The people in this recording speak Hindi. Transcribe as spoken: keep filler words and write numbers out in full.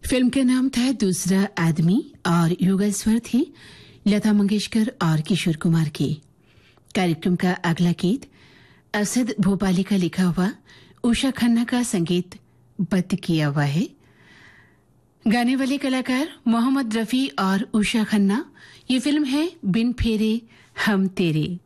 फिल्म का नाम था दूसरा आदमी और युगल स्वर थी लता मंगेशकर और किशोर कुमार की। कार्यक्रम का अगला गीत असद भोपाली का लिखा हुआ, उषा खन्ना का संगीत बद्ध किया हुआ है। गाने वाले कलाकार मोहम्मद रफी और उषा खन्ना। ये फिल्म है बिन फेरे हम तेरे।